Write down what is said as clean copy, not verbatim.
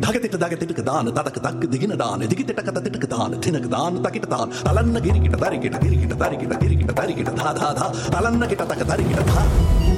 தகதிட்டு தகதிட்டுக்கு தான் ததக்கு தக்கு திகின தான் திகித்திட்ட கத திட்டுக்கு தான் தினக்கு தான் தக்கிட்ட தான் தலன்ன கிரிக்கிட்ட தரிக்கிட்ட கிரிக்கிட்ட தரிக்கிட்ட கிரிக்கிட்ட தரிக்கிட்ட தா தா தா தலன்ன கிட்ட தக்க தரிக்கிட்ட தா